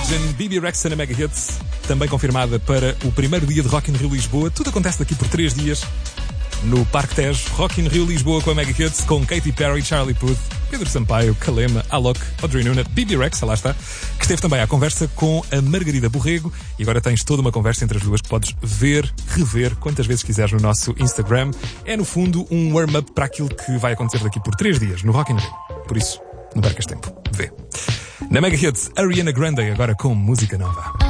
Imagine, Bibi Rexa na Mega Hits, também confirmada para o primeiro dia de Rock in Rio Lisboa. Tudo acontece daqui por 3 dias no Parque Tejo. Rock in Rio Lisboa com a Mega Hits, com Katy Perry, Charlie Puth, Pedro Sampaio, Kalema, Alok, Audrey Nuna, Bibi Rexa, lá está, que esteve também à conversa com a Margarida Borrego, e agora tens toda uma conversa entre as duas que podes ver, rever, quantas vezes quiseres no nosso Instagram. É no fundo um warm-up para aquilo que vai acontecer daqui por 3 dias no Rock in Rio. Por isso, não percas tempo. Vê. Na Mega Hits, Ariana Grande agora com música nova.